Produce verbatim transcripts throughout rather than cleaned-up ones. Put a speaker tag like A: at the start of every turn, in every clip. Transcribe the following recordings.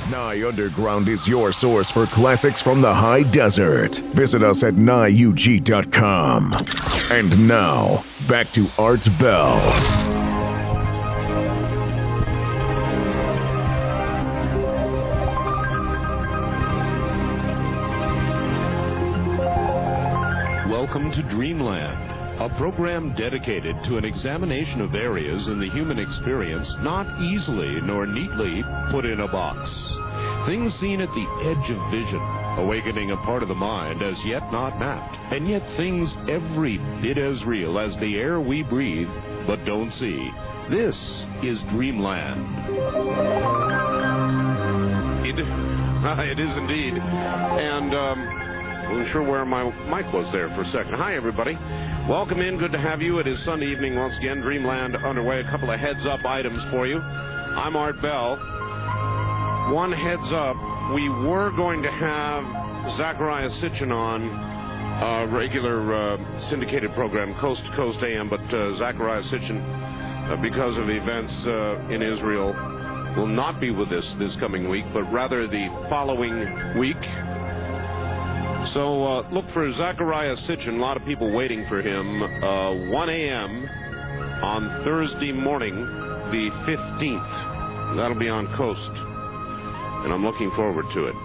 A: Nye Underground is your source for classics from the high desert. Visit us at nye u g dot com. And now, back to Art Bell.
B: Welcome to Dreamland, a program dedicated to an examination of areas in the human experience not easily nor neatly put in a box. Things seen at the edge of vision, awakening a part of the mind as yet not mapped, and yet things every bit as real as the air we breathe but don't see. This is Dreamland. It, uh, it is indeed. And, um... I wasn't sure where my mic was there for a second. Hi, everybody. Welcome in. Good to have you. It is Sunday evening once again. Dreamland underway. A couple of heads-up items for you. I'm Art Bell. One heads-up. We were going to have Zachariah Sitchin on a regular uh, syndicated program, Coast to Coast A M, but uh, Zachariah Sitchin, uh, because of events uh, in Israel, will not be with us this coming week, but rather the following week. So uh, look for Zachariah Sitchin, a lot of people waiting for him, uh, one a m on Thursday morning, the fifteenth. That'll be on Coast, and I'm looking forward to it.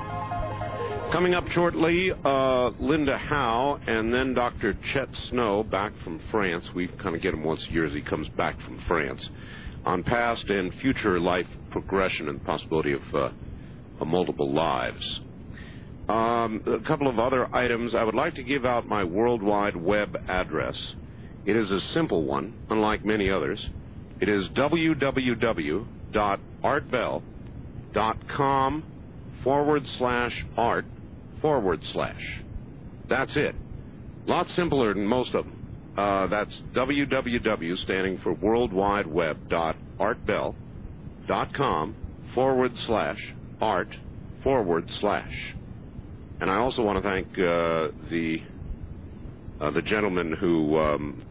B: Coming up shortly, uh, Linda Howe, and then Doctor Chet Snow, back from France. We kind of get him once a year as he comes back from France, on past and future life progression and possibility of uh, multiple lives. Um, a couple of other items. I would like to give out my World Wide Web address. It is a simple one, unlike many others. It is www dot artbell dot com forward slash art forward slash. That's it. A lot simpler than most of them. Uh, that's www, standing for World Wide Web, dot artbell dot com forward slash art forward slash. And I also want to thank uh, the uh, the gentlemen who um,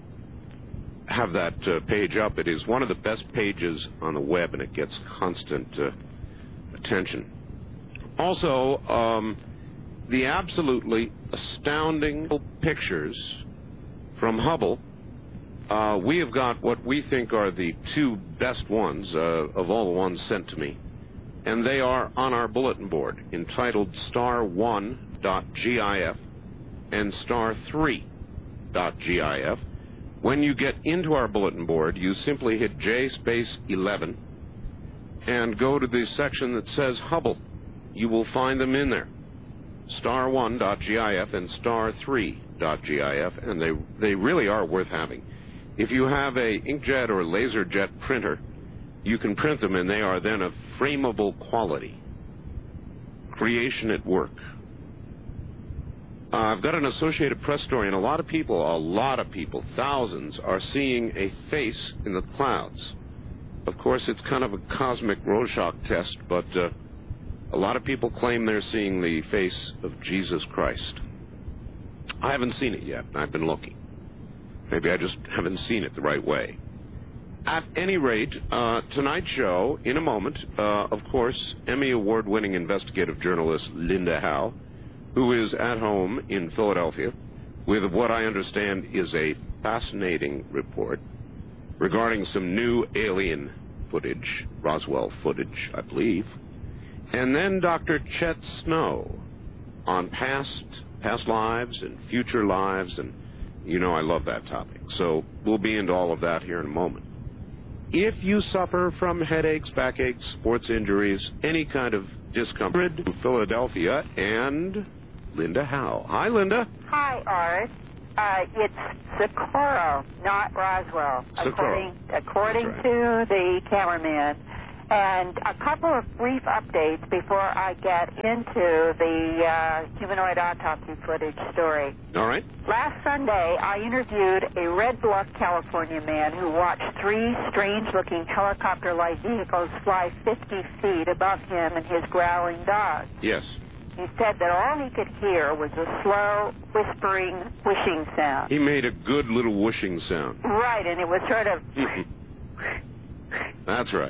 B: have that uh, page up. It is one of the best pages on the web, and it gets constant uh, attention. Also, um, the absolutely astounding pictures from Hubble. Uh, we have got what we think are the two best ones uh, of all the ones sent to me. And they are on our bulletin board, entitled star one dot gif and star three dot gif. When you get into our bulletin board, you simply hit J space eleven and go to the section that says Hubble. You will find them in there, star one dot gif and star three dot gif, and they, they really are worth having. If you have a inkjet or laserjet printer, you can print them, and they are then of frameable quality. Creation at work. Uh, I've got an Associated Press story, and a lot of people, a lot of people, thousands, are seeing a face in the clouds. Of course, it's kind of a cosmic Rorschach test, but uh, a lot of people claim they're seeing the face of Jesus Christ. I haven't seen it yet. I've been looking. Maybe I just haven't seen it the right way. At any rate, uh, tonight's show, in a moment, uh, of course, Emmy Award-winning investigative journalist Linda Howe, who is at home in Philadelphia with what I understand is a fascinating report regarding some new alien footage, Roswell footage, I believe. And then Doctor Chet Snow on past, past lives and future lives, and you know I love that topic. So we'll be into all of that here in a moment. If you suffer from headaches, backaches, sports injuries, any kind of discomfort, Philadelphia, and Linda Howe. Hi, Linda.
C: Hi, Art. Uh, it's Socorro, not Roswell,
B: Socorro.
C: according, according
B: right.
C: to the cameraman. And a couple of brief updates before I get into the uh, humanoid autopsy footage story.
B: All right.
C: Last Sunday, I interviewed a Red Bluff, California man who watched three strange-looking helicopter-like vehicles fly fifty feet above him and his growling dog.
B: Yes.
C: He said that all he could hear was a slow, whispering, whooshing sound.
B: He made a good little whooshing sound.
C: Right, and it was sort of...
B: That's right.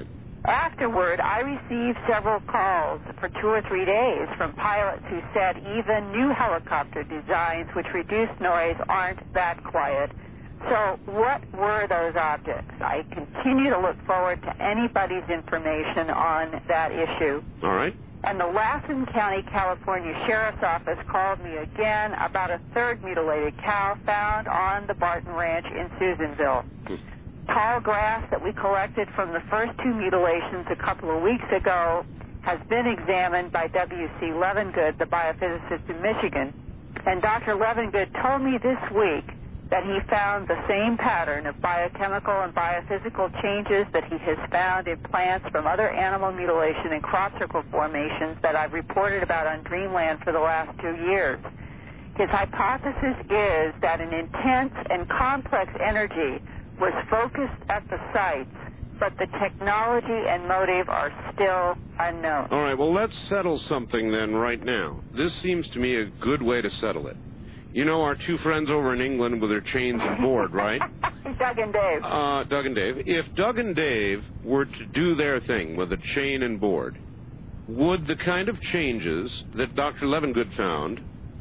C: Afterward, I received several calls for two or three days from pilots who said even new helicopter designs which reduce noise aren't that quiet. So what were those objects? I continue to look forward to anybody's information on that issue.
B: All right.
C: And the Lassen County, California Sheriff's Office called me again about a third mutilated cow found on the Barton Ranch in Susanville. Hmm. Tall grass that we collected from the first two mutilations a couple of weeks ago has been examined by W C Levengood, the biophysicist in Michigan. And Doctor Levengood told me this week that he found the same pattern of biochemical and biophysical changes that he has found in plants from other animal mutilation and crop circle formations that I've reported about on Dreamland for the last two years. His hypothesis is that an intense and complex energy was focused at the sites, but the technology and motive are still unknown.
B: All right, well, let's settle something then right now. This seems to me a good way to settle it. You know our two friends over in England with their chains and board, right?
C: Doug and Dave.
B: Uh, Doug and Dave. If Doug and Dave were to do their thing with a chain and board, would the kind of changes that Doctor Levengood found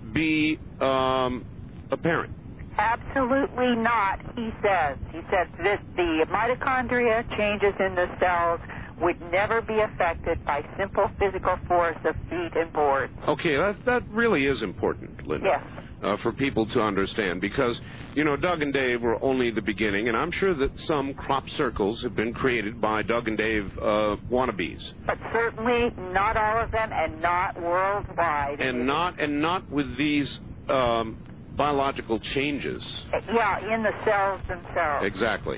B: be um, apparent?
C: Absolutely not, he says. He says that the mitochondria changes in the cells would never be affected by simple physical force of feet and boards.
B: Okay, that, that really is important, Linda.
C: Yes.
B: Uh, for people to understand, because, you know, Doug and Dave were only the beginning, and I'm sure that some crop circles have been created by Doug and Dave uh, wannabes.
C: But certainly not all of them, and not worldwide.
B: And not and not with these um, biological changes.
C: Yeah, in the cells themselves.
B: Exactly.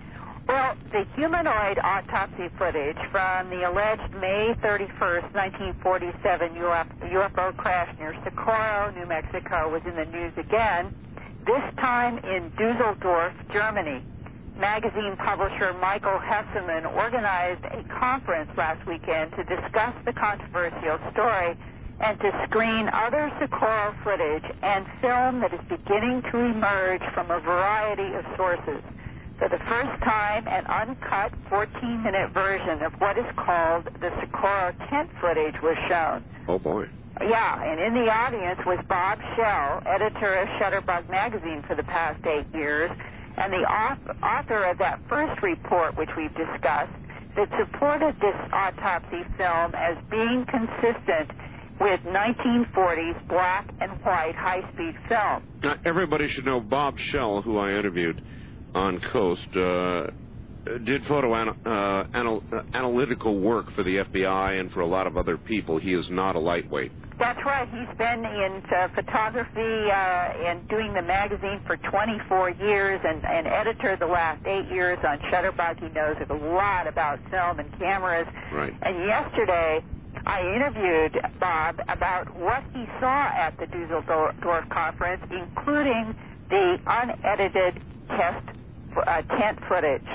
C: Well, the humanoid autopsy footage from the alleged May thirty-first, nineteen forty-seven U F O crash near Socorro, New Mexico, was in the news again, this time in Dusseldorf, Germany. Magazine publisher Michael Hesseman organized a conference last weekend to discuss the controversial story and to screen other Socorro footage and film that is beginning to emerge from a variety of sources. For the first time, an uncut fourteen-minute version of what is called the Socorro tent footage was shown.
B: Oh, boy.
C: Yeah, and in the audience was Bob Schell, editor of Shutterbug magazine for the past eight years, and the author of that first report, which we've discussed, that supported this autopsy film as being consistent with nineteen forties black and white high-speed film.
B: Now, everybody should know Bob Schell, who I interviewed on Coast, uh, did photo ana- uh, anal- uh, analytical work for the F B I and for a lot of other people. He is not a lightweight.
C: That's right. He's been in uh, photography uh, and doing the magazine for twenty-four years, and, and editor the last eight years on Shutterbug. He knows a lot about film and cameras.
B: Right.
C: And yesterday, I interviewed Bob about what he saw at the Dusseldorf conference, including the unedited test uh, tent footage.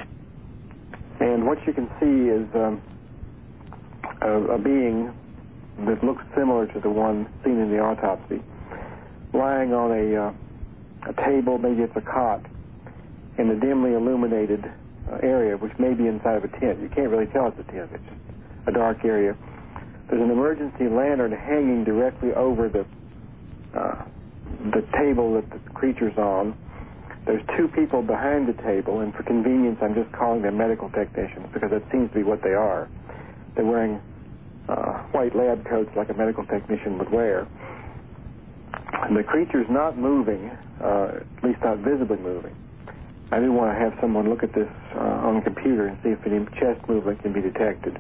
D: And what you can see is um, a, a being that looks similar to the one seen in the autopsy, lying on a, uh, a table, maybe it's a cot, in a dimly illuminated uh, area, which may be inside of a tent. You can't really tell it's a tent. It's just a dark area. There's an emergency lantern hanging directly over the uh, the table that the creature's on. There's two people behind the table, and for convenience, I'm just calling them medical technicians because that seems to be what they are. They're wearing uh, white lab coats like a medical technician would wear. And the creature's not moving, uh, at least not visibly moving. I do want to have someone look at this uh, on the computer and see if any chest movement can be detected.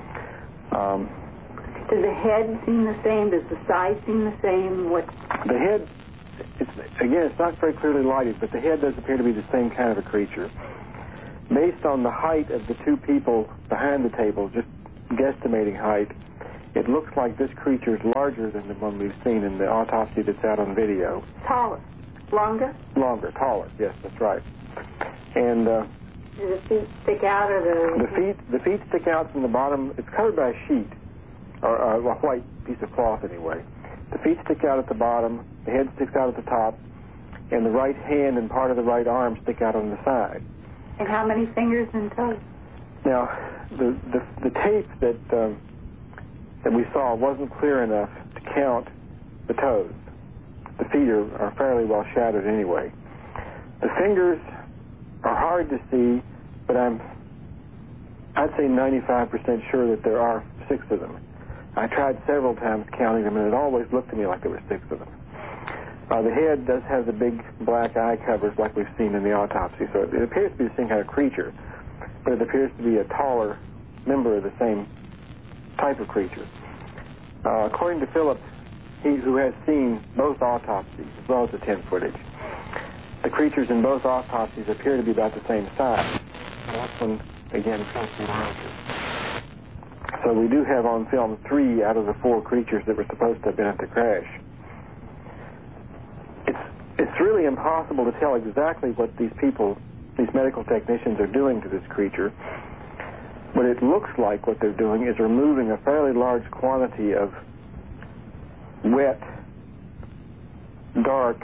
D: Um,
C: Does the head seem the same? Does the size seem the same? What?
D: The head, it's, again, it's not very clearly lighted, but the head does appear to be the same kind of a creature. Based on the height of the two people behind the table, just guesstimating height, it looks like this creature is larger than the one we've seen in the autopsy that's out on video.
C: Taller? Longer?
D: Longer, taller, yes, that's right. And uh,
C: do the feet stick out, or the...
D: The feet, the feet stick out from the bottom. It's covered by a sheet, or uh, a white piece of cloth anyway. The feet stick out at the bottom, the head sticks out at the top, and the right hand and part of the right arm stick out on the side.
C: And how many fingers and toes?
D: Now, the, the, the tape that, um, that we saw wasn't clear enough to count the toes. The feet are, are fairly well shadowed anyway. The fingers are hard to see, but I'm, I'd say ninety-five percent sure that there are six of them. I tried several times counting them, and it always looked to me like there were six of them. Uh, the head does have the big black eye covers like we've seen in the autopsy, so it, it appears to be the same kind of creature, but it appears to be a taller member of the same type of creature. Uh, according to Phillips, he who has seen both autopsies as well as the ten footage, the creatures in both autopsies appear to be about the same size. That one, again, appears to be larger. So we do have on film three out of the four creatures that were supposed to have been at the crash. It's it's really impossible to tell exactly what these people, these medical technicians, are doing to this creature. But it looks like what they're doing is removing a fairly large quantity of wet, dark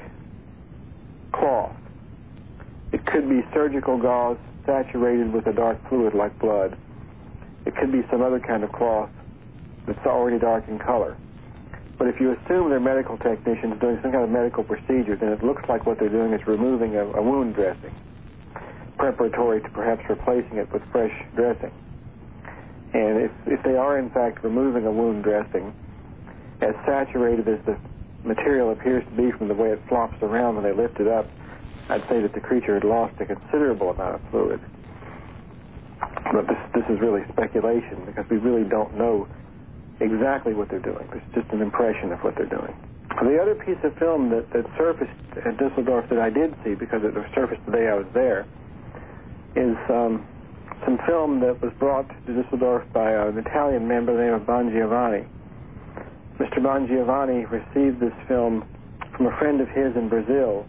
D: cloth. It could be surgical gauze saturated with a dark fluid like blood. It could be some other kind of cloth that's already dark in color. But if you assume they're medical technicians doing some kind of medical procedure, then it looks like what they're doing is removing a, a wound dressing, preparatory to perhaps replacing it with fresh dressing. And if, if they are, in fact, removing a wound dressing, as saturated as the material appears to be from the way it flops around when they lift it up, I'd say that the creature had lost a considerable amount of fluid. But this, this is really speculation because we really don't know exactly what they're doing. It's just an impression of what they're doing. The other piece of film that, that surfaced at Dusseldorf that I did see because it surfaced the day I was there is um, some film that was brought to Dusseldorf by an Italian man by the name of Bongiovanni. Mister Bongiovanni received this film from a friend of his in Brazil,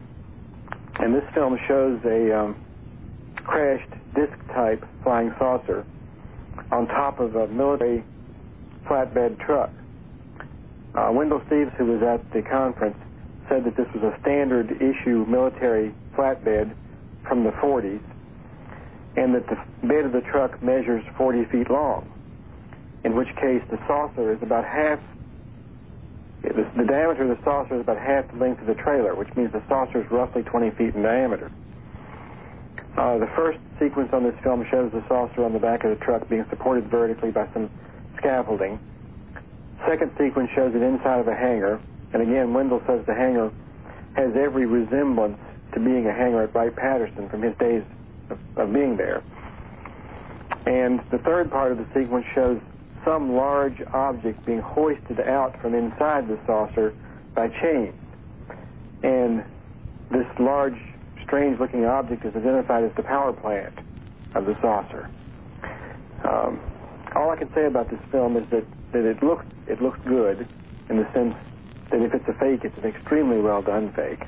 D: and this film shows a um, crashed disc-type flying saucer on top of a military flatbed truck. Uh, Wendell Steves, who was at the conference, said that this was a standard issue military flatbed from the forties, and that the bed of the truck measures forty feet long, in which case the saucer is about half, the, the diameter of the saucer is about half the length of the trailer, which means the saucer is roughly twenty feet in diameter. Uh, the first sequence on this film shows the saucer on the back of the truck being supported vertically by some scaffolding. Second sequence shows it inside of a hangar, and again, Wendell says the hangar has every resemblance to being a hangar at Wright-Patterson from his days of, of being there. And the third part of the sequence shows some large object being hoisted out from inside the saucer by chains. And this large, strange-looking object is identified as the power plant of the saucer. Um, all I can say about this film is that, that it looks it looks good in the sense that if it's a fake, it's an extremely well-done fake.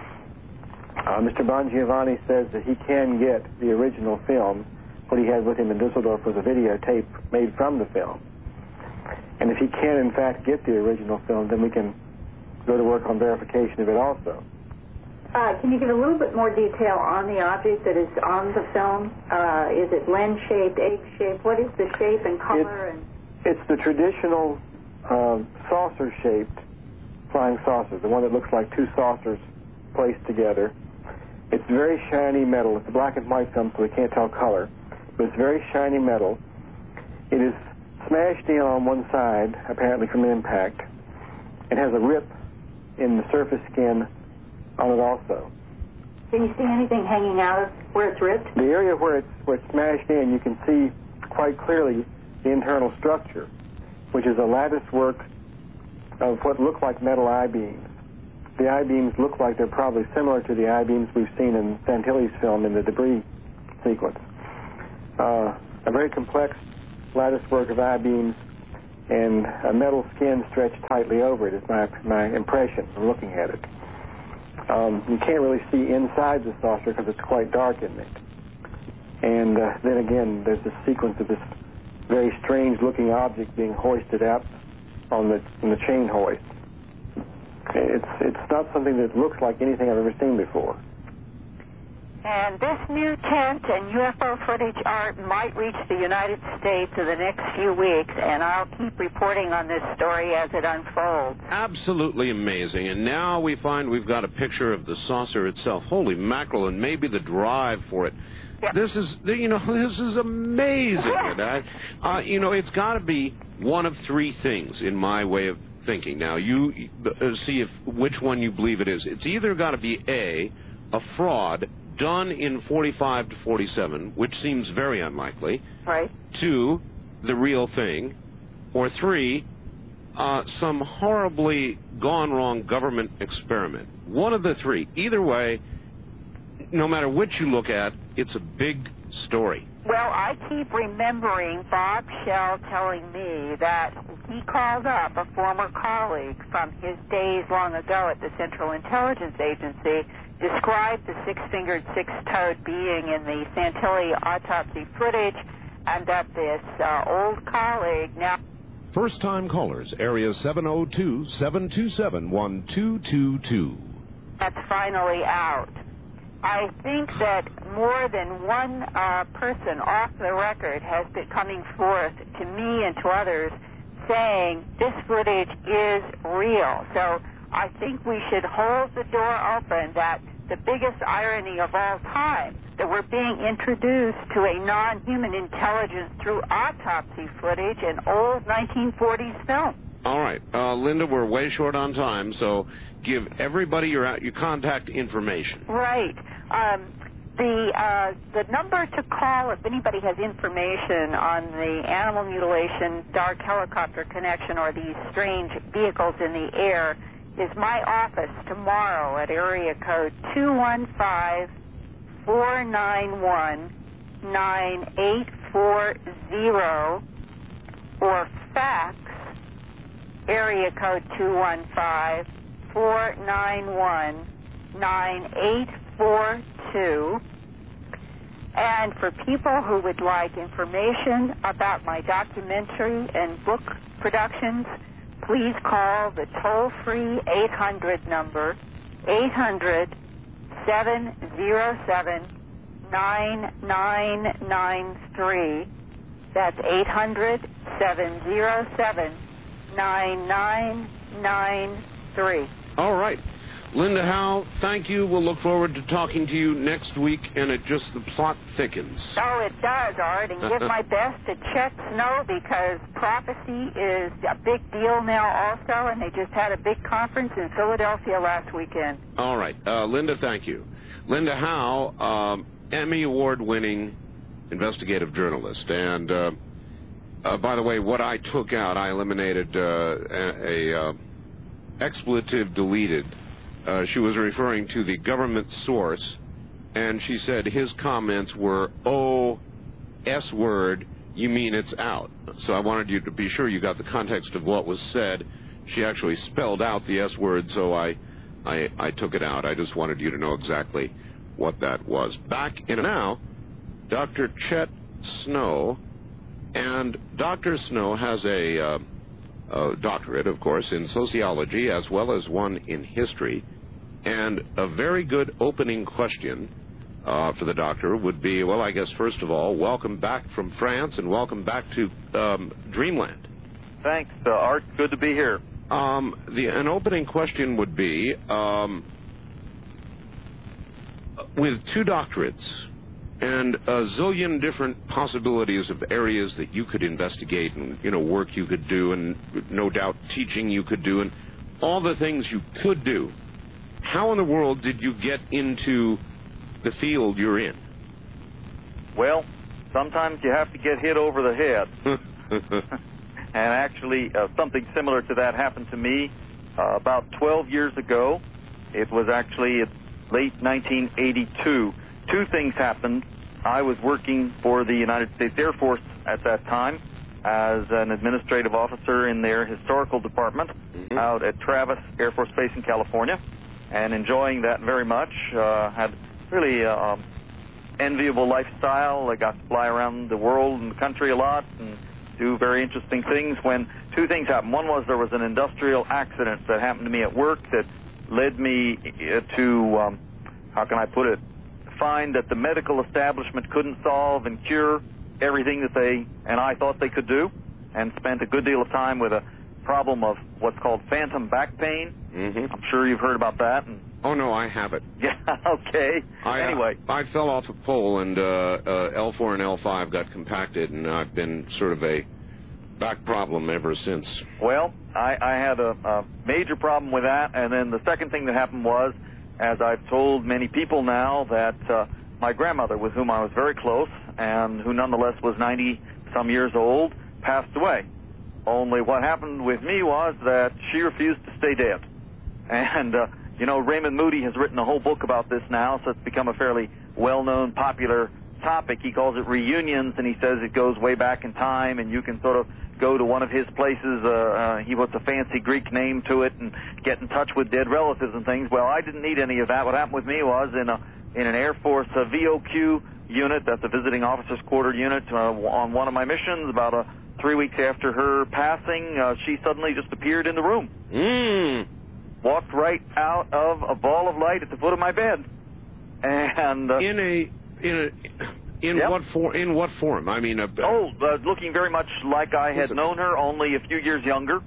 D: Uh, Mister Bongiovanni says that he can get the original film. What he had with him in Dusseldorf was a videotape made from the film. And if he can, in fact, get the original film, then we can go to work on verification of it also.
C: Uh, can you give a little bit more detail on the object that is on the film? Uh, is it lens-shaped, egg-shaped? What is the shape and color?
D: It's,
C: and
D: it's the traditional uh, saucer-shaped flying saucer, the one that looks like two saucers placed together. It's very shiny metal. It's a black and white film, so we can't tell color. But it's very shiny metal. It is smashed in on one side, apparently from impact. It has a rip in the surface skin on it also.
C: Can you see anything hanging out of where it's ripped?
D: The area where it's, where it's smashed in, you can see quite clearly the internal structure, which is a lattice work of what look like metal I-beams. The I-beams look like they're probably similar to the I-beams we've seen in Santilli's film in the debris sequence. Uh, a very complex lattice work of I-beams and a metal skin stretched tightly over it is my, my impression from looking at it. Um, you can't really see inside the saucer because it's quite dark in it. And uh, then again, there's this sequence of this very strange-looking object being hoisted out on the, on the chain hoist. It's, it's not something that looks like anything I've ever seen before.
C: And this new tent and U F O footage art might reach the United States in the next few weeks, and I'll keep reporting on this story as it unfolds.
B: Absolutely amazing. And now we find we've got a picture of the saucer itself. Holy mackerel, and maybe the drive for it.
C: Yep.
B: This is, you know, this is amazing. And I, uh, you know, it's got to be one of three things in my way of thinking. Now, you uh, see if which one you believe it is. It's either got to be A, a fraud done in forty-five to forty-seven, which seems very unlikely.
C: Right.
B: Two, the real thing. Or three, uh, some horribly gone wrong government experiment. One of the three. Either way, no matter which you look at, it's a big story.
C: Well, I keep remembering Bob Schell telling me that he called up a former colleague from his days long ago at the Central Intelligence Agency, described the six-fingered, six-toed being in the Santilli autopsy footage, and that this uh, old colleague now...
E: First-time callers, area seven oh two, seven two seven, one two two two.
C: That's finally out. I think that more than one uh, person off the record has been coming forth to me and to others saying this footage is real. So I think we should hold the door open that the biggest irony of all time, that we're being introduced to a non-human intelligence through autopsy footage in old nineteen forties film.
B: All right. Uh, Linda, we're way short on time, so give everybody your your contact information.
C: Right. Um, the uh, the number to call if anybody has information on the animal mutilation, dark helicopter connection, or these strange vehicles in the air is my office tomorrow at area code two one five, four nine one, nine eight four zero, or fax area code two one five, four nine one, nine eight four two. And for people who would like information about my documentary and book productions, please call the toll-free eight hundred number, eight hundred, seven oh seven, nine nine nine three. That's eight hundred, seven oh seven, nine nine nine three.
B: All right. Linda Howe, thank you. We'll look forward to talking to you next week, and it just, the plot thickens.
C: Oh, it does, Art, and give my best to Chet Snow, because prophecy is a big deal now also, and they just had a big conference in Philadelphia last weekend.
B: All right. Uh, Linda, thank you. Linda Howe, um, Emmy Award-winning investigative journalist, and uh, uh, by the way, what I took out, I eliminated uh, a, a uh, expletive deleted. Uh, she was referring to the government source, and she said his comments were, oh, S word, you mean it's out. So I wanted you to be sure you got the context of what was said. She actually spelled out the S word, so I, I, I took it out. I just wanted you to know exactly what that was. Back in now, Doctor Chet Snow, and Doctor Snow has a, uh, a doctorate, of course, in sociology as well as one in history. And a very good opening question uh, for the doctor would be, well, I guess, first of all, welcome back from France and welcome back to um, Dreamland.
F: Thanks, uh, Art. Good to be here.
B: Um, the, an opening question would be, um, with two doctorates and a zillion different possibilities of areas that you could investigate and, you know, work you could do, and no doubt teaching you could do, and all the things you could do, how in the world did you get into the field you're in?
F: Well, sometimes you have to get hit over the head. And actually, uh, something similar to that happened to me uh, about twelve years ago. It was actually late nineteen eighty-two. Two things happened. I was working for the United States Air Force at that time as an administrative officer in their historical department mm-hmm. out at Travis Air Force Base in California, and enjoying that very much. Uh, had really uh, um, enviable lifestyle. I got to fly around the world and the country a lot and do very interesting things, when two things happened. One was there was an industrial accident that happened to me at work that led me to, um, how can I put it, find that the medical establishment couldn't solve and cure everything that they and I thought they could do, and spent a good deal of time with a problem of what's called phantom back pain.
B: Mm-hmm.
F: I'm sure you've heard about that. And
B: Oh, no, I have it.
F: yeah, okay.
B: I,
F: anyway.
B: Uh, I fell off a pole, and uh, uh, L four and L five got compacted, and I've been sort of a back problem ever since.
F: Well, I, I had a, a major problem with that, and then the second thing that happened was, as I've told many people now, that uh, my grandmother, with whom I was very close, and who nonetheless was ninety-some years old, passed away. Only what happened with me was that she refused to stay dead. And, uh, you know, Raymond Moody has written a whole book about this now, so it's become a fairly well-known, popular topic. He calls it reunions, and he says it goes way back in time, and you can sort of go to one of his places. Uh, uh, he puts a fancy Greek name to it and get in touch with dead relatives and things. Well, I didn't need any of that. What happened with me was in a in an Air Force uh, V O Q unit, that's a visiting officers quarter unit, uh, on one of my missions, about a three weeks after her passing, uh, she suddenly just appeared in the room.
B: Mm.
F: Walked right out of a ball of light at the foot of my bed. And uh,
B: in a in a in
F: yep.
B: what for in what form? I mean, a,
F: oh, uh, looking very much like I had known her, only a few years younger,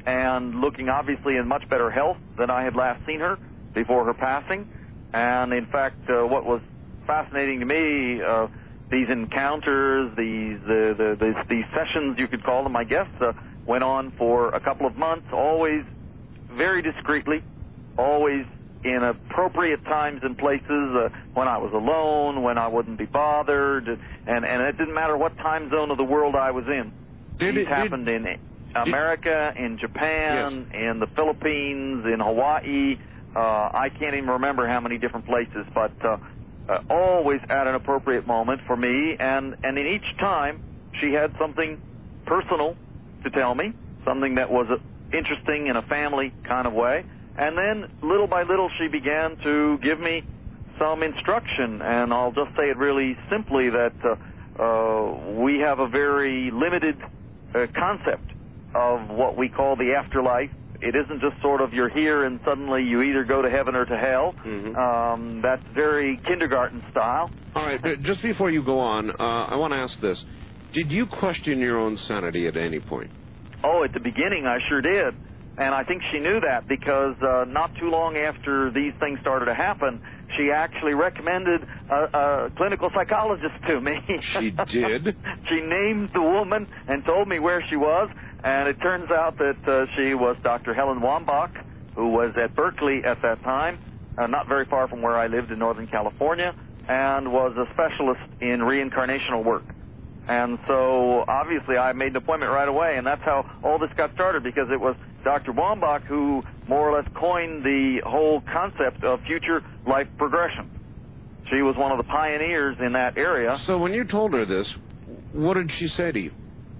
F: and looking obviously in much better health than I had last seen her before her passing. And in fact, uh, what was fascinating to me, uh, these encounters, these uh, the, the, these sessions, you could call them, I guess, uh, went on for a couple of months, always very discreetly, always in appropriate times and places, uh, when I was alone, when I wouldn't be bothered, and, and it didn't matter what time zone of the world I was in.
B: Did
F: These
B: it
F: happened
B: did,
F: in America, in Japan,
B: yes.
F: in the Philippines, in Hawaii. Uh, I can't even remember how many different places, but uh, uh, always at an appropriate moment for me. And, and in each time, she had something personal to tell me, something that was uh, interesting in a family kind of way. And then, little by little, she began to give me some instruction. And I'll just say it really simply that uh, uh, we have a very limited uh, concept of what we call the afterlife. It isn't just sort of you're here and suddenly you either go to heaven or to hell.
B: Mm-hmm.
F: Um, that's very kindergarten style.
B: All right, just before you go on, uh, I want to ask this. Did you question your own sanity at any point?
F: Oh, at the beginning I sure did. And I think she knew that because uh, not too long after these things started to happen, she actually recommended a, a clinical psychologist to me.
B: She did?
F: She named the woman and told me where she was. And it turns out that uh, she was Doctor Helen Wambach, who was at Berkeley at that time, uh, not very far from where I lived in Northern California, and was a specialist in reincarnational work. And so, obviously, I made an appointment right away, and that's how all this got started, because it was Doctor Wambach who more or less coined the whole concept of future life progression. She was one of the pioneers in that area.
B: So when you told her this, what did she say to you?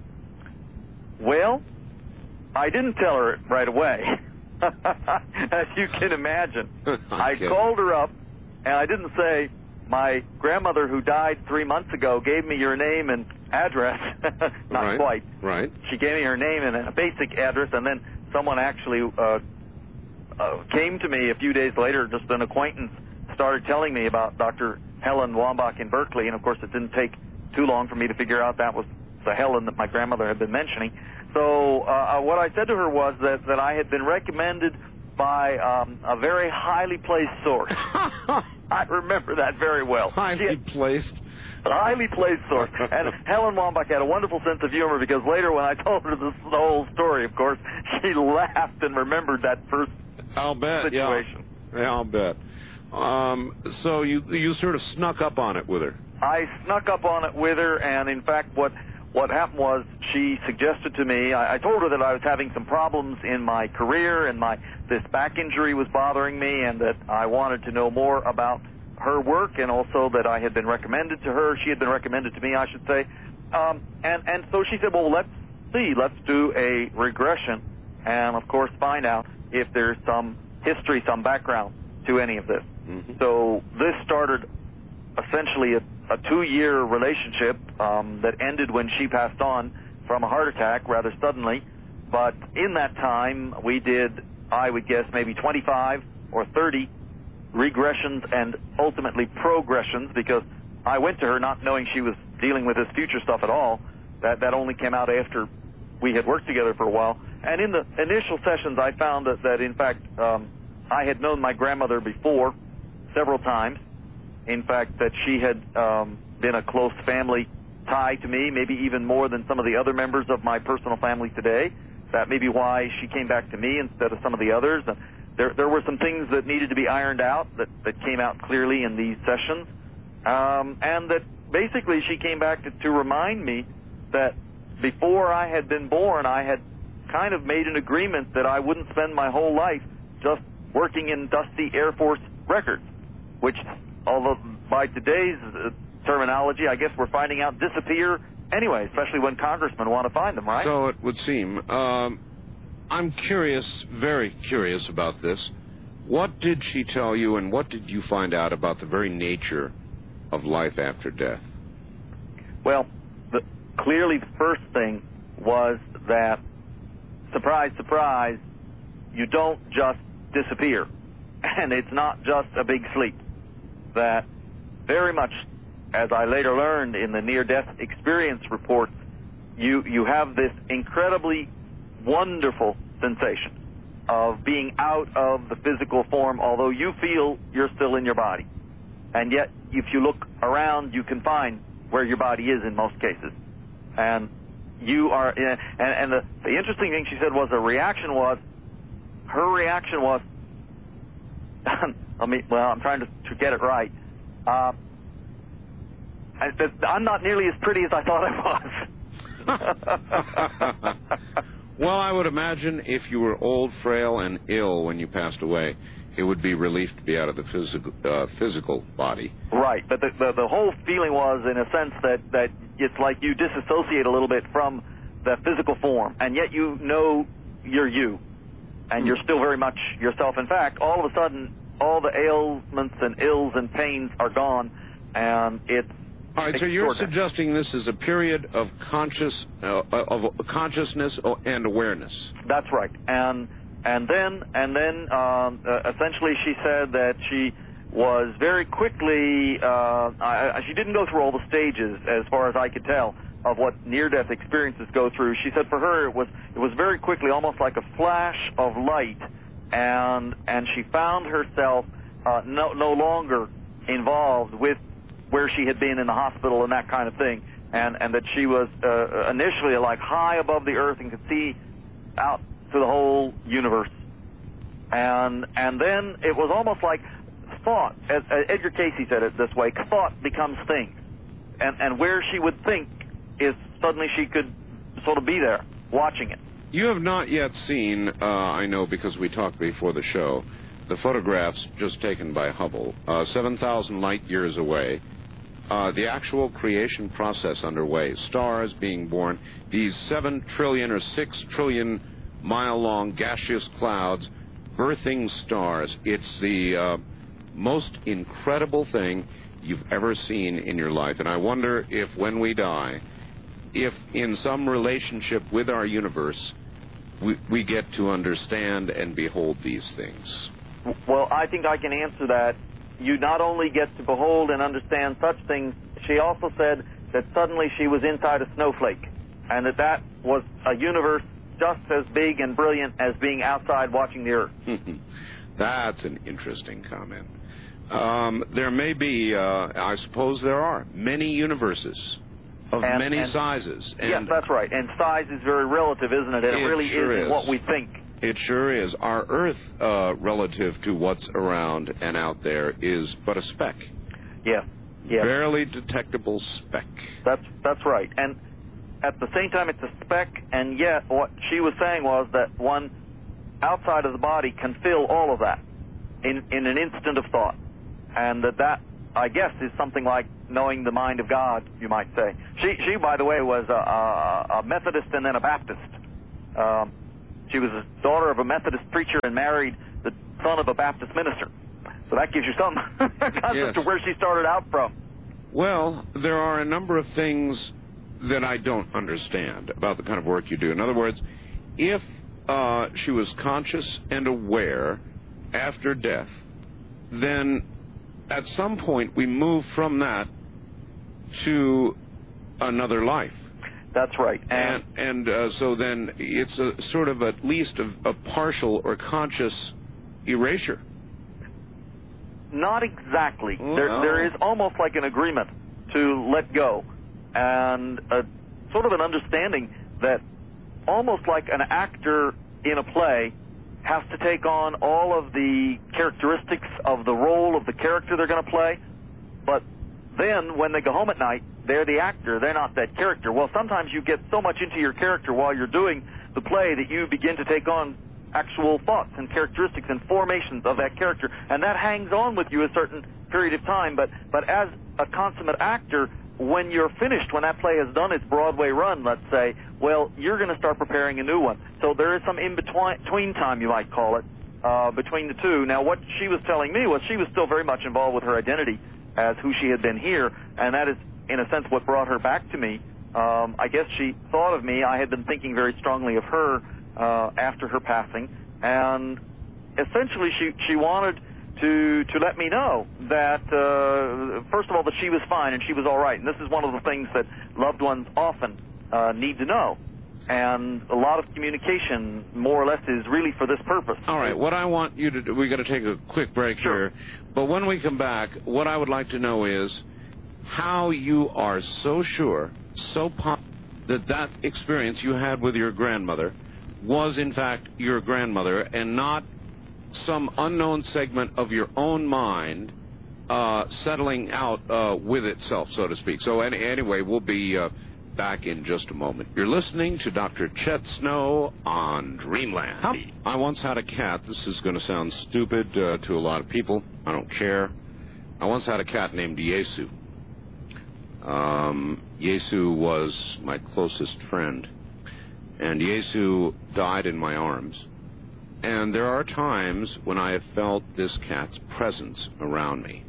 F: Well, I didn't tell her right away, as you can imagine. I
B: Okay.
F: called her up, and I didn't say, my grandmother who died three months ago gave me your name and address. Not
B: right,
F: quite.
B: Right.
F: She gave me her name and a basic address, and then someone actually uh, uh, came to me a few days later, just an acquaintance, started telling me about Doctor Helen Wambach in Berkeley, and of course it didn't take too long for me to figure out that was the Helen that my grandmother had been mentioning. So uh, what I said to her was that, that I had been recommended by um, a very highly placed source. I remember that very well.
B: Highly
F: had,
B: placed.
F: A highly placed source. And Helen Wambach had a wonderful sense of humor, because later when I told her this, the whole story, of course, she laughed and remembered that first
B: I'll bet,
F: situation.
B: Yeah, yeah I'll bet. Um, so you you sort of snuck up on it with her.
F: I snuck up on it with her, and in fact what what happened was she suggested to me, I, I told her that I was having some problems in my career, and my this back injury was bothering me, and that I wanted to know more about her work, and also that I had been recommended to her. She had been recommended to me, I should say. Um, and, and so she said, well, let's see, let's do a regression, and of course find out if there's some history, some background to any of this.
B: Mm-hmm.
F: So this started essentially a, a two-year relationship um, that ended when she passed on from a heart attack rather suddenly. But in that time, we did, I would guess, maybe twenty-five or thirty regressions and ultimately progressions, because I went to her not knowing she was dealing with this future stuff at all. That that only came out after we had worked together for a while. And in the initial sessions, I found that, that in fact, um, I had known my grandmother before several times. In fact, that she had um, been a close family tie to me, maybe even more than some of the other members of my personal family today. That may be why she came back to me instead of some of the others. And there, there were some things that needed to be ironed out that, that came out clearly in these sessions. Um, and that basically she came back to, to remind me that before I had been born, I had kind of made an agreement that I wouldn't spend my whole life just working in dusty Air Force records, which, although by today's uh, terminology, I guess we're finding out disappear anyway, especially when congressmen want to find them, right?
B: So it would seem. Um, I'm curious, very curious about this. What did she tell you, and what did you find out about the very nature of life after death?
F: Well, the, clearly the first thing was that, surprise, surprise, you don't just disappear. And it's not just a big sleep. That very much, as I later learned in the near-death experience reports, you, you have this incredibly wonderful sensation of being out of the physical form, although you feel you're still in your body. And yet, if you look around, you can find where your body is in most cases. And you are, and, and the, the interesting thing she said was, the reaction was, her reaction was, I mean, well, I'm trying to, to get it right. Uh, I, I'm not nearly as pretty as I thought I was.
B: Well, I would imagine if you were old, frail, and ill when you passed away, it would be relief to be out of the physical uh, physical body.
F: Right, but the, the the whole feeling was, in a sense, that that it's like you disassociate a little bit from the physical form, and yet you know you're you, and you're still very much yourself. In fact, all of a sudden, all the ailments and ills and pains are gone, and it's
B: all right. So you're suggesting this is a period of conscious uh, of consciousness and awareness.
F: That's right, and. And then, and then, um, uh, essentially, she said that she was very quickly. Uh, I, she didn't go through all the stages, as far as I could tell, of what near-death experiences go through. She said for her it was it was very quickly, almost like a flash of light, and and she found herself uh, no no longer involved with where she had been in the hospital and that kind of thing, and and that she was uh, initially like high above the earth and could see out to the whole universe. And and then it was almost like thought, as, as Edgar Casey said it this way, thought becomes thing. And and where she would think is suddenly she could sort of be there, watching it.
B: You have not yet seen, uh, I know because we talked before the show, the photographs just taken by Hubble, uh, seven thousand light years away, uh, the actual creation process underway, stars being born, these seven trillion or six trillion mile-long gaseous clouds birthing stars. It's the uh, most incredible thing you've ever seen in your life. And I wonder if when we die, if in some relationship with our universe, we, we get to understand and behold these things.
F: Well, I think I can answer that. You not only get to behold and understand such things, she also said that suddenly she was inside a snowflake, and that that was a universe just as big and brilliant as being outside watching the Earth.
B: That's an interesting comment. Um, there may be, uh, I suppose there are, many universes of
F: and,
B: many
F: and,
B: sizes. And
F: yes, that's right. And size is very relative, isn't it? It,
B: it
F: really
B: sure
F: is,
B: is
F: what we think.
B: It sure is. Our Earth, uh, relative to what's around and out there, is but a speck.
F: Yeah, yeah.
B: Barely detectable speck.
F: That's that's right. And at the same time, it's a speck, and yet what she was saying was that one outside of the body can fill all of that in, in an instant of thought. And that that, I guess, is something like knowing the mind of God, you might say. She, she by the way, was a, a, a Methodist and then a Baptist. Um, she was a daughter of a Methodist preacher and married the son of a Baptist minister. So that gives you some concept
B: yes.
F: of where she started out from.
B: Well, there are a number of things that I don't understand about the kind of work you do. In other words, if uh, she was conscious and aware after death, then at some point we move from that to another life.
F: That's right.
B: And and, and uh, so then it's a sort of at least a, a partial or conscious erasure.
F: Not exactly.
B: Oh.
F: There, there is almost like an agreement to let go, and a, sort of an understanding that almost like an actor in a play has to take on all of the characteristics of the role of the character they're going to play, but then when they go home at night, they're the actor, they're not that character. Well, sometimes you get so much into your character while you're doing the play that you begin to take on actual thoughts and characteristics and formations of that character, and that hangs on with you a certain period of time. But, but as a consummate actor, when you're finished, when that play has done its Broadway run, let's say, well, you're going to start preparing a new one. So there is some in-between time, you might call it, uh, between the two. Now, what she was telling me was she was still very much involved with her identity as who she had been here, and that is, in a sense, what brought her back to me. Um, I guess she thought of me. I had been thinking very strongly of her uh, after her passing, and essentially she, she wanted to to let me know that, uh, first of all, that she was fine and she was all right. And this is one of the things that loved ones often uh, need to know. And a lot of communication, more or less, is really for this purpose.
B: All right, what I want you to do, we've got to take a quick break
F: Sure.
B: here, but when we come back, what I would like to know is how you are so sure, so positive, that that experience you had with your grandmother was, in fact, your grandmother and not some unknown segment of your own mind uh, settling out uh, with itself, so to speak. So any, anyway, we'll be uh, back in just a moment. You're listening to Doctor Chet Snow on Dreamland. How? I once had a cat. This is going to sound stupid uh, to a lot of people. I don't care. I once had a cat named Yesu. Um, Yesu was my closest friend, and Yesu died in my arms. And there are times when I have felt this cat's presence around me.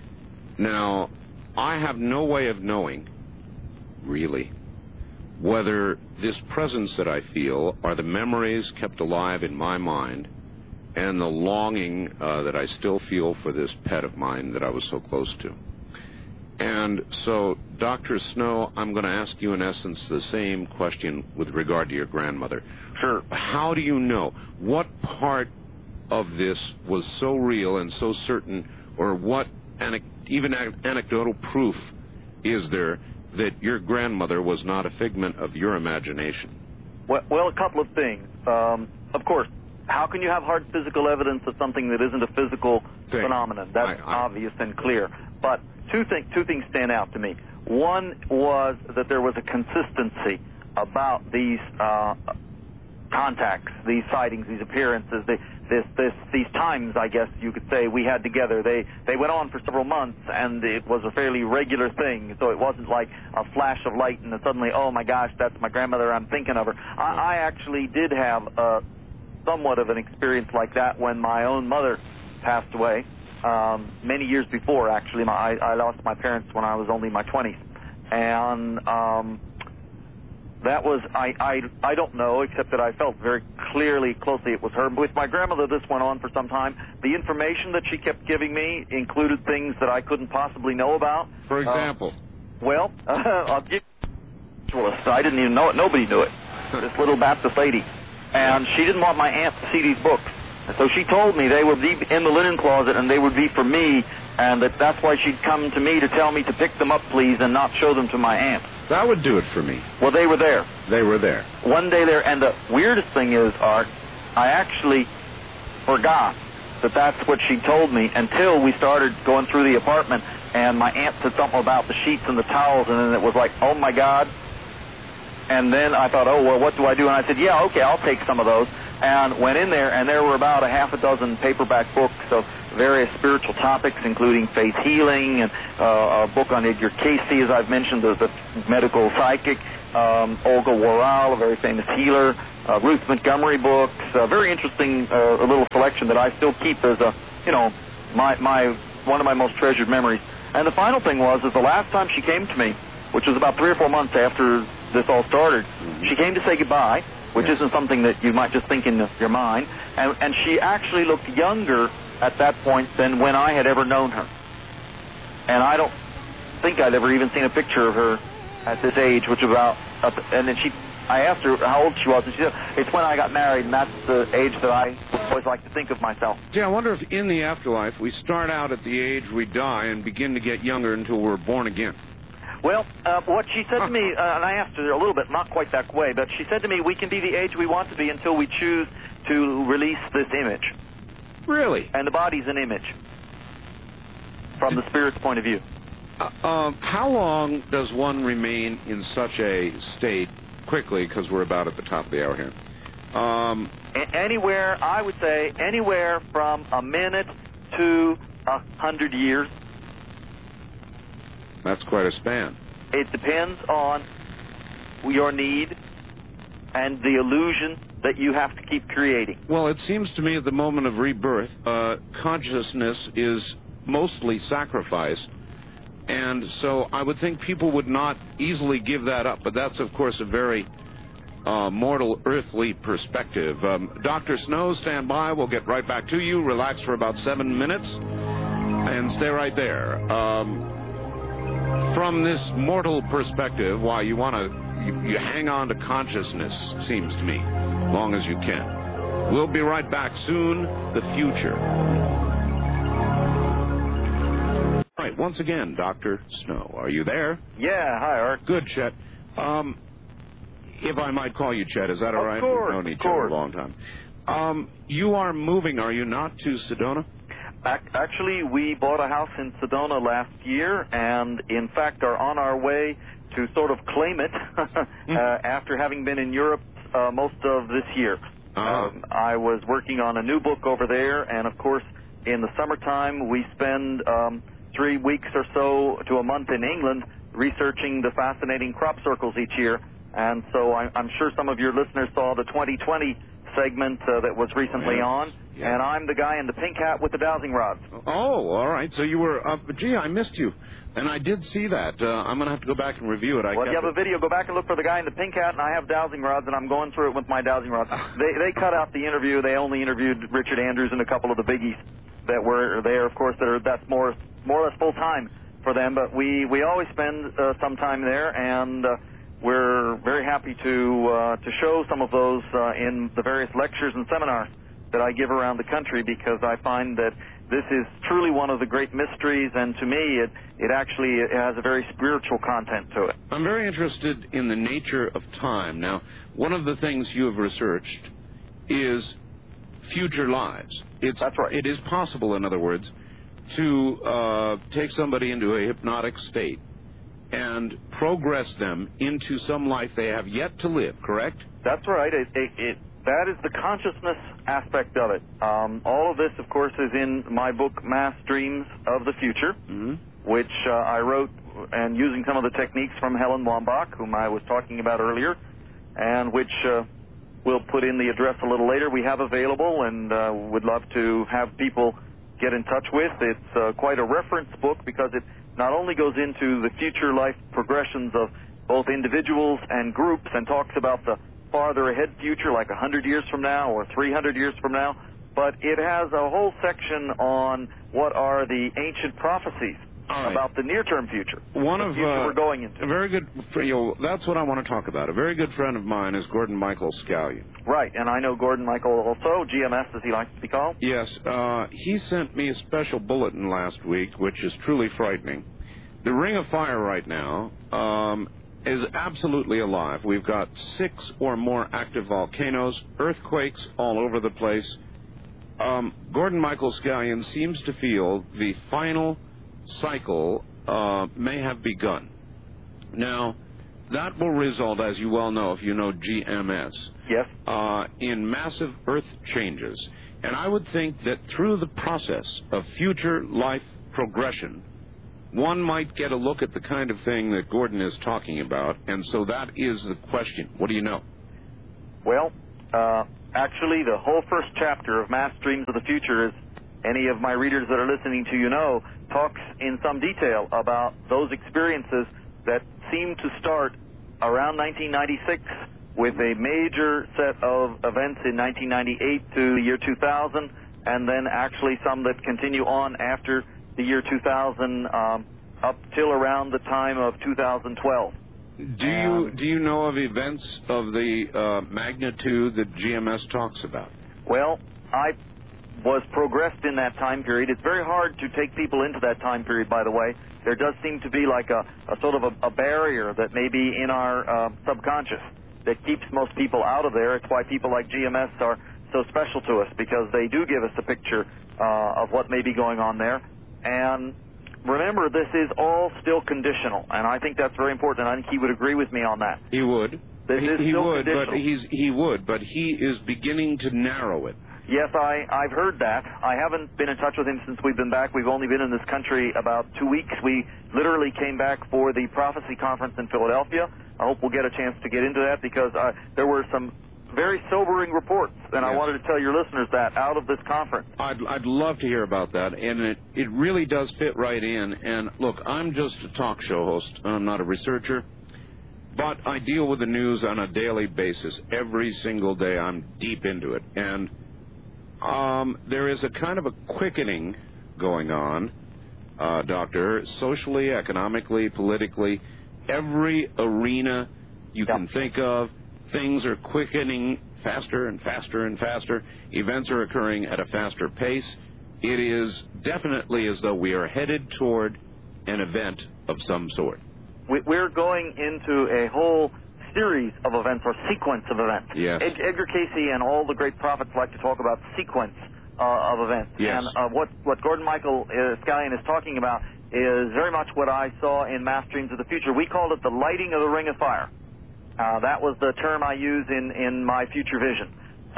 B: Now, I have no way of knowing, really, whether this presence that I feel are the memories kept alive in my mind and the longing uh, that I still feel for this pet of mine that I was so close to. And so, Doctor Snow, I'm going to ask you, in essence, the same question with regard to your grandmother.
F: Sure.
B: How do you know? What part of this was so real and so certain, or what ane- even anecdotal proof is there that your grandmother was not a figment of your imagination?
F: Well, well a couple of things. Um, of course, how can you have hard physical evidence of something that isn't a physical Thing. phenomenon? That's I, I, obvious and clear. But two, thing, two things stand out to me. One was that there was a consistency about these uh, contacts, these sightings, these appearances, they, this, this, these times, I guess you could say, we had together. They, they went on for several months, and it was a fairly regular thing, so it wasn't like a flash of light and suddenly, oh my gosh, that's my grandmother, I'm thinking of her. I, I actually did have a, somewhat of an experience like that when my own mother passed away, um, many years before, actually. My, I, I lost my parents when I was only in my twenties, and um, that was, I, I, I don't know, except that I felt very clearly, closely it was her. With my grandmother, this went on for some time. The information that she kept giving me included things that I couldn't possibly know about.
B: For example?
F: Uh, well, uh, I'll give you a I didn't even know it. Nobody knew it. This little Baptist lady. And she didn't want my aunt to see these books. And so she told me they would be in the linen closet and they would be for me, and that that's why she'd come to me to tell me to pick them up, please, and not show them to my aunt.
B: That would do it for me.
F: Well, they were there.
B: They were there.
F: One day there, and the weirdest thing is, Art, I actually forgot that that's what she told me until we started going through the apartment, and my aunt said something about the sheets and the towels, and then it was like, oh my God. And then I thought, oh, well, what do I do? And I said, yeah, okay, I'll take some of those. And went in there, and there were about a half a dozen paperback books of various spiritual topics, including faith healing, and uh, a book on Edgar Cayce, as I've mentioned, the, the medical psychic, um, Olga Worrall, a very famous healer, uh, Ruth Montgomery books, a very interesting uh, little collection that I still keep as a, you know, my, my one of my most treasured memories. And the final thing was, is the last time she came to me, which was about three or four months after this all started, mm-hmm. she came to say goodbye, which yes. isn't something that you might just think in your mind, and, and she actually looked younger at that point than when I had ever known her. And I don't think I'd ever even seen a picture of her at this age, which was about, and then she, I asked her how old she was, and she said, it's when I got married, and that's the age that I always like to think of myself.
B: Gee, I wonder if in the afterlife we start out at the age we die and begin to get younger until we're born again.
F: Well, uh, what she said to me, uh, and I asked her a little bit, not quite that way, but she said to me, we can be the age we want to be until we choose to release this image.
B: Really?
F: And the body's an image from the spirit's point of view.
B: Uh, um, how long does one remain in such a state, quickly, because we're about at the top of the hour here? Um,
F: a- anywhere, I would say, anywhere from a minute to a hundred years.
B: That's quite a span.
F: It depends on your need and the illusion that you have to keep creating.
B: Well, it seems to me at the moment of rebirth, uh, consciousness is mostly sacrifice, and so I would think people would not easily give that up, but that's, of course, a very uh, mortal, earthly perspective. Um, Doctor Snow, stand by. We'll get right back to you. Relax for about seven minutes, and stay right there. Um, from this mortal perspective, why you want to you, you hang on to consciousness, seems to me, long as you can. We'll be right back soon. The future. All right, once again, Doctor Snow, are you there?
F: Yeah, hi, Art.
B: Good, Chet. Um, if I might call you Chet, is that all right?
F: Of course,
B: We've known each
F: of course.
B: other a long time. Um, you are moving, are you not, to Sedona?
F: Actually, we bought a house in Sedona last year, and in fact are on our way to sort of claim it uh, after having been in Europe uh, most of this year.
B: Oh.
F: Um, I was working on a new book over there, and of course, in the summertime, we spend um, three weeks or so to a month in England researching the fascinating crop circles each year. And so I, I'm sure some of your listeners saw the twenty twenty segment uh, that was recently
B: yes.
F: on,
B: yes.
F: and I'm the guy in the pink hat with the dowsing rods.
B: Oh, all right. So you were, uh, gee, I missed you. And I did see that. Uh, I'm going to have to go back and review it. I
F: well, if you have
B: it.
F: a video, go back and look for the guy in the pink hat, and I have dowsing rods, and I'm going through it with my dowsing rods. they, they cut out the interview. They only interviewed Richard Andrews and a couple of the biggies that were there, of course, that are, that's more, more or less full-time for them. But we, we always spend uh, some time there, and uh, we're very happy to uh, to show some of those uh, in the various lectures and seminars that I give around the country, because I find that this is truly one of the great mysteries, and to me it, it actually it has a very spiritual content to it.
B: I'm very interested in the nature of time. Now, one of the things you have researched is future lives. It's,
F: That's right.
B: It is possible, in other words, to uh, take somebody into a hypnotic state and progress them into some life they have yet to live, correct?
F: That's right. It, it, it, that is the consciousness aspect of it. Um, all of this, of course, is in my book, Mass Dreams of the Future,
B: mm-hmm.
F: which uh, I wrote and using some of the techniques from Helen Wambach, whom I was talking about earlier, and which uh, we'll put in the address a little later. We have available, and uh, would love to have people get in touch with. It's uh, quite a reference book, because it not only goes into the future life progressions of both individuals and groups and talks about the farther ahead future, like one hundred years from now or three hundred years from now, but it has a whole section on what are the ancient prophecies
B: right.
F: about the near-term future.
B: One
F: the
B: of
F: future
B: uh,
F: we're going into.
B: A very good, you know, that's what I want to talk about. A very good friend of mine is Gordon Michael Scallion.
F: Right, and I know Gordon Michael also, G M S as he likes to be called.
B: Yes, uh, he sent me a special bulletin last week, which is truly frightening. The Ring of Fire right now um, is absolutely alive. We've got six or more active volcanoes, earthquakes all over the place. Um, Gordon Michael Scallion seems to feel the final cycle uh, may have begun. Now, that will result, as you well know, if you know G M S,
F: yes,
B: uh, in massive earth changes. And I would think that through the process of future life progression, one might get a look at the kind of thing that Gordon is talking about, and so that is the question. What do you know?
F: Well, uh, actually, the whole first chapter of Mass Dreams of the Future, as any of my readers that are listening to you know, talks in some detail about those experiences that seem to start around nineteen ninety-six with a major set of events in nineteen ninety-eight to the year two thousand, and then actually some that continue on after the year two thousand um, up till around the time of two thousand twelve.
B: Do you do you know of events of the uh, magnitude that G M S talks about?
F: Well, I was progressed in that time period. It's very hard to take people into that time period, by the way. There does seem to be like a, a sort of a, a barrier that may be in our uh, subconscious that keeps most people out of there. It's why people like G M S are so special to us, because they do give us a picture uh, of what may be going on there. And remember, this is all still conditional, and I think that's very important, and I think he would agree with me on that.
B: He would.
F: This
B: he
F: is
B: he
F: still
B: would,
F: conditional.
B: but he's he would, but he is beginning to narrow it.
F: Yes, I, I've heard that. I haven't been in touch with him since we've been back. We've only been in this country about two weeks. We literally came back for the Prophecy Conference in Philadelphia. I hope we'll get a chance to get into that, because uh, there were some very sobering reports, and
B: Yes.
F: I wanted to tell your listeners that out of this conference.
B: I'd, I'd love to hear about that, and it, it really does fit right in. And look, I'm just a talk show host. I'm not a researcher, but I deal with the news on a daily basis. Every single day I'm deep into it. And um, there is a kind of a quickening going on, uh, Doctor, socially, economically, politically. Every arena you
F: Yep.
B: can think of, things are quickening faster and faster and faster. Events are occurring at a faster pace. It is definitely as though we are headed toward an event of some sort.
F: We- We're going into a whole series of events, or sequence of events.
B: Yes.
F: Ed- Edgar Casey and all the great prophets like to talk about sequence uh, of events.
B: Yes.
F: And uh, what, what Gordon Michael uh, Scallion is talking about is very much what I saw in Mass Dreams of the Future. We called it the lighting of the Ring of Fire. Uh, that was the term I use in, in my future vision.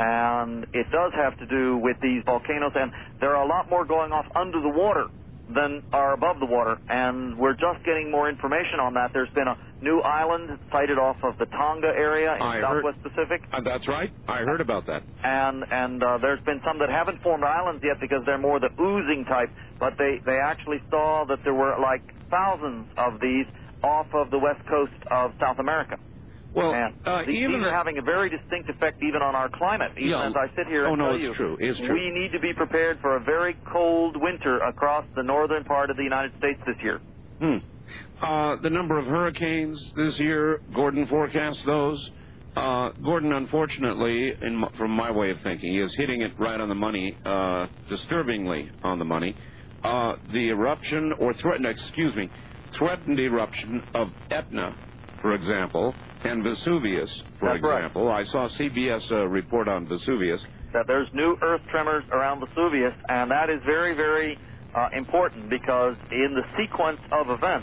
F: And it does have to do with these volcanoes, and there are a lot more going off under the water than are above the water, and we're just getting more information on that. There's been a new island sighted off of the Tonga area in
B: I
F: Southwest
B: heard,
F: Pacific.
B: Uh, that's right. I heard about that.
F: And and uh, there's been some that haven't formed islands yet because they're more the oozing type, but they, they actually saw that there were like thousands of these off of the west coast of South America.
B: Well,
F: And
B: uh,
F: these,
B: even
F: these are having a very distinct effect even on our climate. Even
B: Yeah.
F: as I sit here
B: Oh,
F: and
B: no,
F: tell
B: it's
F: you,
B: true. It's true.
F: we need to be prepared for a very cold winter across the northern part of the United States this year.
B: Hmm. Uh, the number of hurricanes this year, Gordon forecasts those. Uh, Gordon, unfortunately, in m- from my way of thinking, is hitting it right on the money, uh, disturbingly on the money. Uh, the eruption, or threatened, excuse me, threatened eruption of Etna, for example, and Vesuvius, for
F: That's right.
B: example. I saw C B S uh, report on Vesuvius.
F: That there's new earth tremors around Vesuvius, and that is very, very uh, important, because in the sequence of events,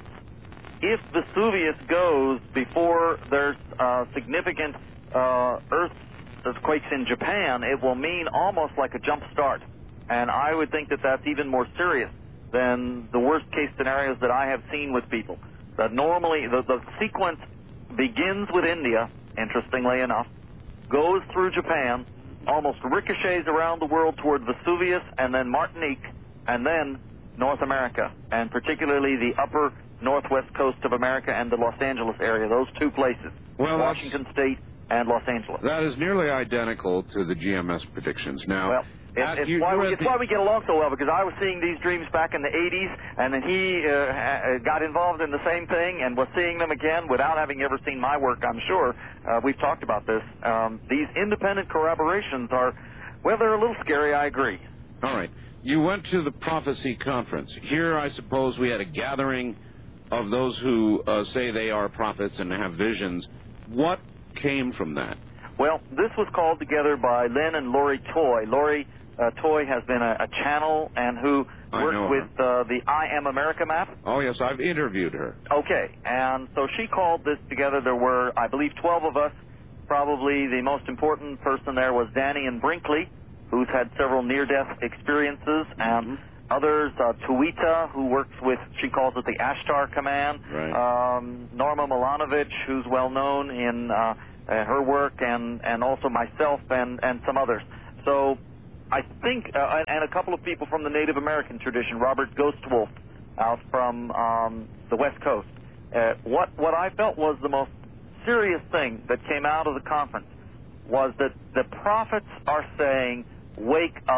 F: if Vesuvius goes before there's uh, significant uh, earthquakes in Japan, it will mean almost like a jump start. And I would think that that's even more serious than the worst case scenarios that I have seen with people. That normally the, the sequence begins with India, interestingly enough, goes through Japan, almost ricochets around the world toward Vesuvius and then Martinique, and then North America, and particularly the upper northwest coast of America and the Los Angeles area, those two places,
B: Well, that's-
F: Washington State and Los Angeles.
B: That is nearly identical to the G M S predictions. Now,
F: Well, it,
B: at-
F: it's,
B: you-
F: why
B: you're
F: we,
B: at
F: it's
B: the-
F: why we get along so well, because I was seeing these dreams back in the eighties, and then he uh, ha- got involved in the same thing and was seeing them again without having ever seen my work, I'm sure. Uh, we've talked about this. Um, these independent corroborations are, well, they're a little scary, I agree.
B: All right. You went to the prophecy conference. Here, I suppose, we had a gathering of those who uh, say they are prophets and have visions. What came from that?
F: Well, this was called together by Lynn and Lori Toy. Lori uh, Toy has been a, a channel and who
B: I
F: works
B: know her.
F: with uh, the I Am America map.
B: Oh, yes, I've interviewed her.
F: Okay, and so she called this together. There were, I believe, twelve of us. Probably the most important person there was Danny and Brinkley, who's had several near-death experiences, and others, uh, Tuita, who works with, she calls it the Ashtar Command,
B: Right.
F: um, Norma Milanovic, who's well-known in uh, uh, her work, and, and also myself and, and some others. So I think, uh, and, and a couple of people from the Native American tradition, Robert Ghostwolf out from um, the West Coast. Uh, what, what I felt was the most serious thing that came out of the conference was that the prophets are saying, wake up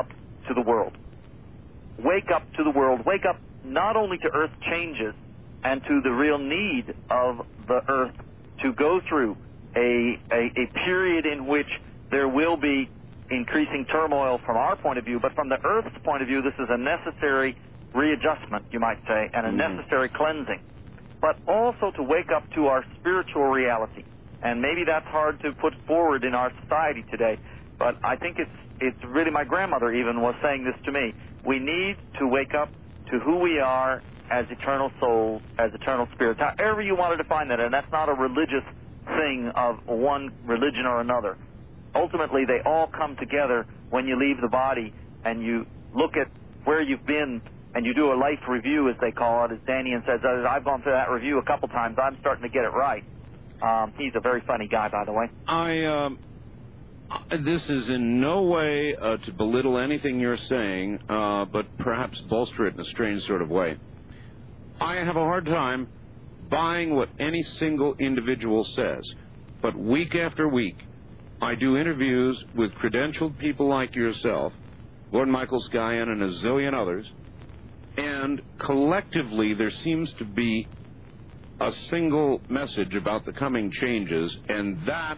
F: to the world. Wake up to the world. Wake up not only to Earth changes and to the real need of the Earth to go through a, a, a period in which there will be increasing turmoil from our point of view, but from the Earth's point of view, this is a necessary readjustment, you might say, and a
B: Mm-hmm.
F: necessary cleansing. But also to wake up to our spiritual reality. And maybe that's hard to put forward in our society today, but I think it's it's really, my grandmother even was saying this to me. We need to wake up to who we are as eternal souls, as eternal spirits, however you want to define that, and that's not a religious thing of one religion or another. Ultimately, they all come together when you leave the body and you look at where you've been and you do a life review, as they call it, as Danian says. I've gone through that review a couple times. I'm starting to get it right. Um, he's a very funny guy, by the way.
B: I, um, this is in no way uh, to belittle anything you're saying, uh, but perhaps bolster it in a strange sort of way. I have a hard time buying what any single individual says, but week after week, I do interviews with credentialed people like yourself, Lord Michael Skyen and a zillion others, and collectively there seems to be a single message about the coming changes, and that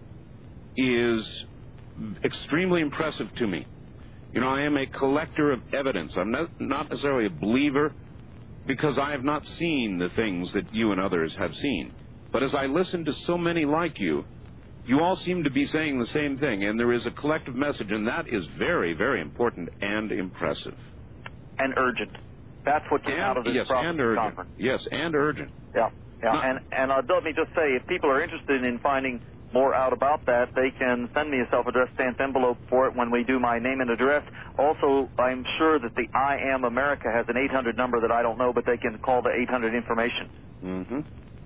B: is extremely impressive to me. You know, I am a collector of evidence. I'm not, not necessarily a believer because I have not seen the things that you and others have seen. But as I listen to so many like you, you all seem to be saying the same thing, and there is a collective message, and that is very, very important and impressive.
F: And urgent. That's what came
B: and,
F: out of this
B: yes,
F: prophecy
B: and urgent.
F: conference.
B: Yes, and urgent.
F: Yeah, yeah.
B: Not,
F: and and uh, let me just say, if people are interested in finding more out about that, they can send me a self-addressed stamped envelope for it when we do my name and address. Also, I'm sure that the I Am America has an eight hundred number that I don't know, but they can call the eight hundred information.
B: Mm-hmm.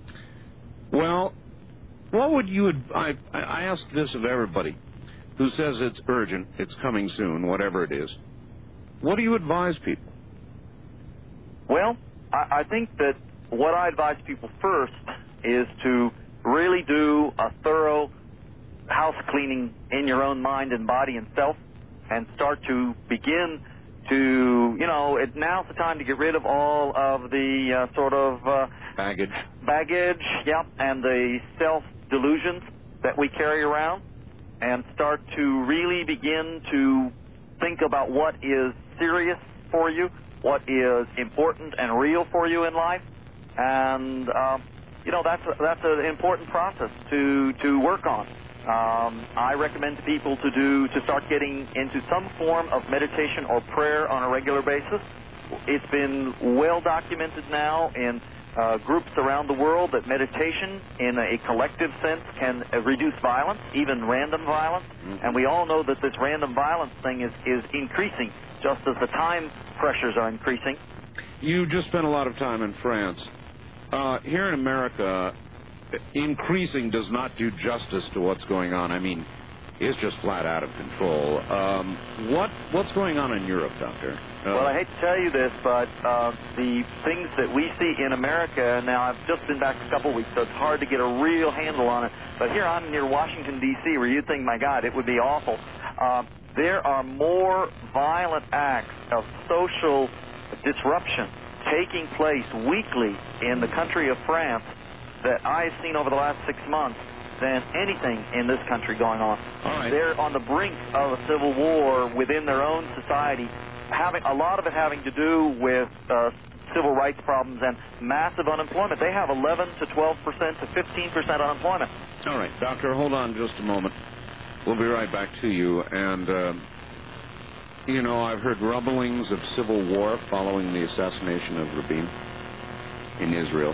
B: Well, what would you... I, I ask this of everybody who says it's urgent, it's coming soon, whatever it is. What do you advise people?
F: Well, I, I think that what I advise people first is to really do a thorough house cleaning in your own mind and body and self, and start to begin to, you know, it, now's the time to get rid of all of the uh, sort of uh,
B: baggage,
F: baggage, yeah, and the self-delusions that we carry around, and start to really begin to think about what is serious for you, what is important and real for you in life, and uh, you know, that's a, that's an important process to to work on. Um, I recommend to people to do to start getting into some form of meditation or prayer on a regular basis. It's been well documented now in uh, groups around the world that meditation, in a collective sense, can uh, reduce violence, even random violence. Mm-hmm. And we all know that this random violence thing is is increasing, just as the time pressures are increasing.
B: You just spent a lot of time in France. Uh, here in America, increasing does not do justice to what's going on. I mean, it's just flat out of control. Um, what what's going on in Europe, Doctor? Uh,
F: well, I hate to tell you this, but uh, the things that we see in America, now I've just been back a couple weeks, so it's hard to get a real handle on it. But here I'm near Washington, D C, where you'd think, my God, it would be awful. Uh, there are more violent acts of social disruption taking place weekly in the country of France that I've seen over the last six months than anything in this country going on.
B: All right.
F: They're on the brink of a civil war within their own society, having a lot of it having to do with uh, civil rights problems and massive unemployment. They have eleven to twelve percent to fifteen percent unemployment.
B: All right, Doctor, hold on just a moment. We'll be right back to you. And, uh, you know, I've heard rumblings of civil war following the assassination of Rabin in Israel.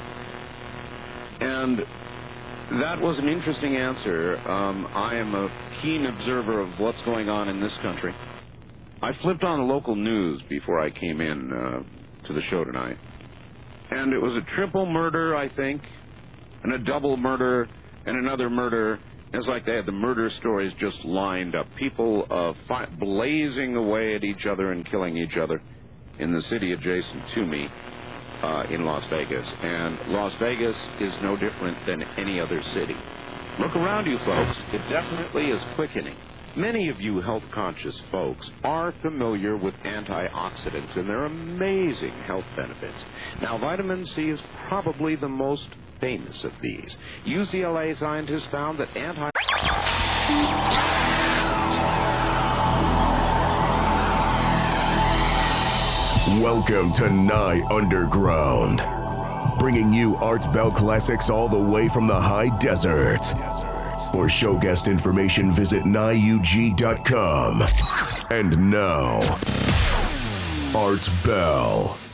B: And that was an interesting answer. Um, I am a keen observer of what's going on in this country. I flipped on the local news before I came in uh, to the show tonight. And it was a triple murder, I think, and a double murder, and another murder. It's like they had the murder stories just lined up. People uh, fi- blazing away at each other and killing each other in the city adjacent to me. Uh, in Las Vegas, and Las Vegas is no different than any other city. Look around you, folks. It definitely is quickening. Many of you health-conscious folks are familiar with antioxidants and their amazing health benefits. Now, vitamin C is probably the most famous of these. U C L A scientists found that anti...
A: Welcome to Nye Underground, bringing you Art Bell classics all the way from the high desert. For show guest information, visit nye u g dot com. And now, Art Bell.